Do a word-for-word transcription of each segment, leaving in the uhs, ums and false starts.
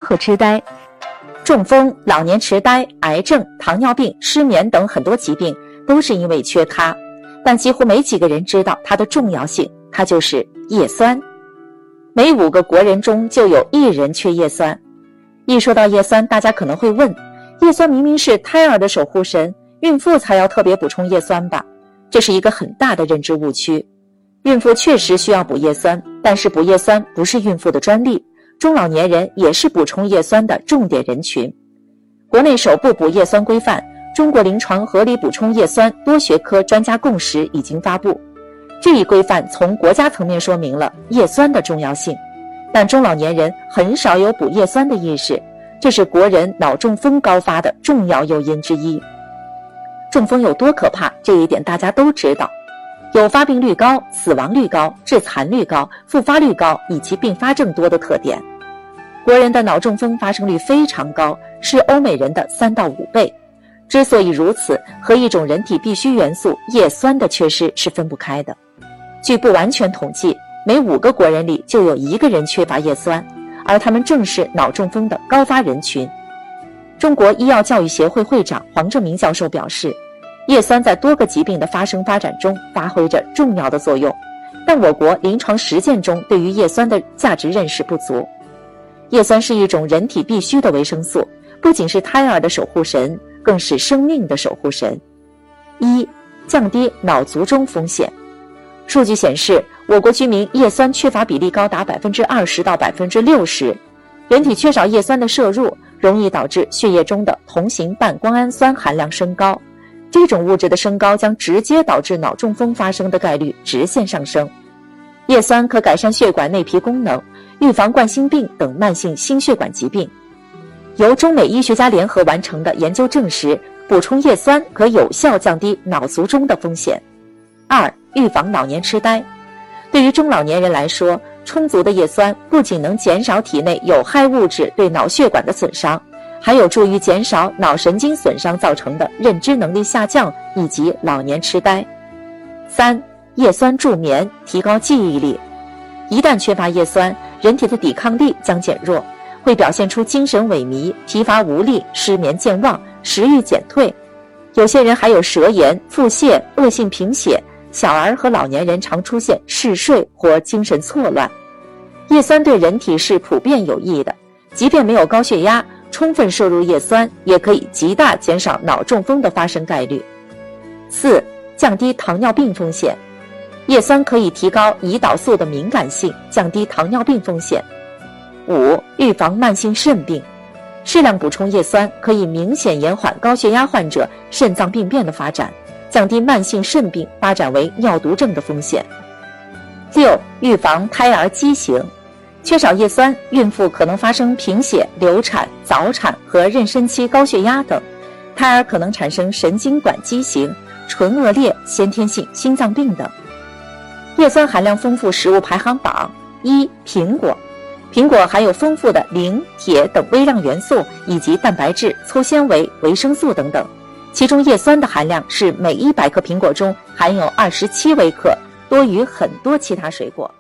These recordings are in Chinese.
合痴呆。 中风、老年痴呆、癌症、糖尿病、失眠等很多疾病都是因为缺咖，但几乎没几个人知道它的重要性，它就是叶酸。每五个国人中就有一人缺叶酸。一说到叶酸，大家可能会问，叶酸明明是胎儿的守护神，孕妇才要特别补充叶酸吧？这是一个很大的认知误区。孕妇确实需要补叶酸，但是补叶酸不是孕妇的专利，中老年人也是补充叶酸的重点人群。国内首部补叶酸规范《中国临床合理补充叶酸多学科专家共识》已经发布。这一规范从国家层面说明了叶酸的重要性，但中老年人很少有补叶酸的意识，这是国人脑中风高发的重要诱因之一。中风有多可怕，这一点大家都知道，有发病率高、死亡率高、致残率高、复发率高以及并发症多的特点。国人的脑中风发生率非常高，是欧美人的三到五倍。之所以如此，和一种人体必需元素叶酸的缺失是分不开的。据不完全统计，每五个国人里就有一个人缺乏叶酸，而他们正是脑中风的高发人群。中国医药教育协会会长黄正明教授表示，叶酸在多个疾病的发生发展中发挥着重要的作用，但我国临床实践中对于叶酸的价值认识不足。叶酸是一种人体必需的维生素，不仅是胎儿的守护神，更是生命的守护神。一、降低脑卒中风险。数据显示，我国居民叶酸缺乏比例高达 百分之二十 到 百分之六十， 人体缺少叶酸的摄入，容易导致血液中的同型半胱氨酸含量升高，这种物质的升高将直接导致脑中风发生的概率直线上升。叶酸可改善血管内皮功能，预防冠心病等慢性心血管疾病。由中美医学家联合完成的研究证实，补充叶酸可有效降低脑卒中的风险。二、预防老年痴呆。对于中老年人来说，充足的叶酸不仅能减少体内有害物质对脑血管的损伤，还有助于减少脑神经损伤造成的认知能力下降以及老年痴呆。三、叶酸助眠，提高记忆力。一旦缺乏叶酸，人体的抵抗力将减弱，会表现出精神萎靡、疲乏无力、失眠健忘、食欲减退。有些人还有舌炎、腹泻、恶性贫血，小儿和老年人常出现嗜睡或精神错乱。叶酸对人体是普遍有益的，即便没有高血压，充分摄入叶酸也可以极大减少脑中风的发生概率。四、降低糖尿病风险。叶酸可以提高胰岛素的敏感性，降低糖尿病风险。五、预防慢性肾病。适量补充叶酸可以明显延缓高血压患者肾脏病变的发展，降低慢性肾病发展为尿毒症的风险。六、预防胎儿畸形。缺少叶酸，孕妇可能发生贫血、流产、早产和妊娠期高血压等，胎儿可能产生神经管畸形、唇腭裂、先天性心脏病等。叶酸含量丰富食物排行榜：一、苹果。苹果含有丰富的磷、铁等微量元素，以及蛋白质、粗纤维、维生素等等。其中叶酸的含量是每一百克苹果中含有二十七微克，多于很多其他水果。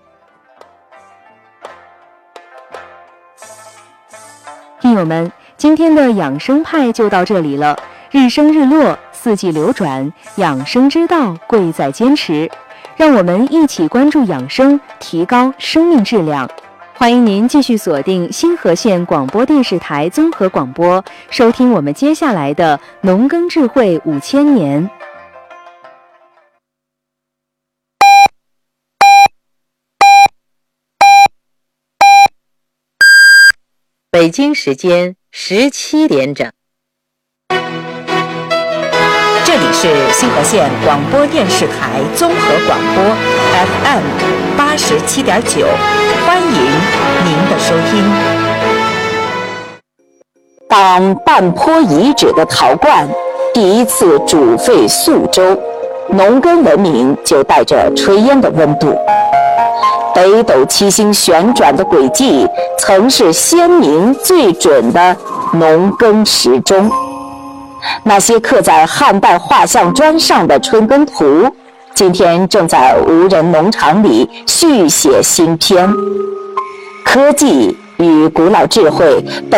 听友们，今天的养生派就到这里了。日升日落，四季流转，养生之道贵在坚持。让我们一起关注养生，提高生命质量。欢迎您继续锁定新河县广播电视台综合广播，收听我们接下来的农耕智慧五千年。 北京时间十七点整。 这里是新河县广播电视台综合广播 F M 八十七点九，欢迎您的收听。当半坡遗址的陶罐第一次煮沸宿周，农耕文明就带着炊烟的温度。北斗七星旋转的轨迹，曾是先民最准的农耕时钟。那些刻在汉代画像砖上的春耕图，今天正在无人农场里续写新篇。科技与古老智慧